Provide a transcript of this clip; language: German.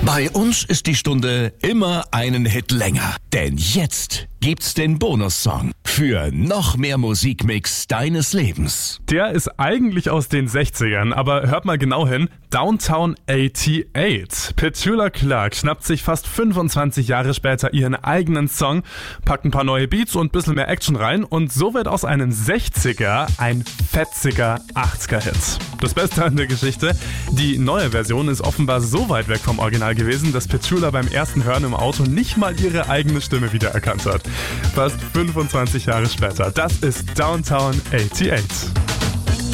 Bei uns ist die Stunde immer einen Hit länger. Denn jetzt gibt's den Bonussong für noch mehr Musikmix deines Lebens. Der ist eigentlich aus den 60ern, aber hört mal genau hin. Downtown 88. Petula Clark schnappt sich fast 25 Jahre später ihren eigenen Song, packt ein paar neue Beats und ein bisschen mehr Action rein und so wird aus einem 60er ein fetziger 80er-Hit. Das Beste an der Geschichte, die neue Version ist offenbar so weit weg vom Original gewesen, dass Petula beim ersten Hören im Auto nicht mal ihre eigene Stimme wiedererkannt hat. Fast 25 Jahre später. Das ist Downtown 88.